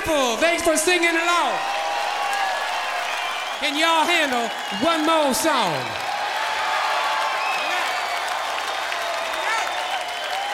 Wonderful. Thanks for singing along. Can y'all handle one more song?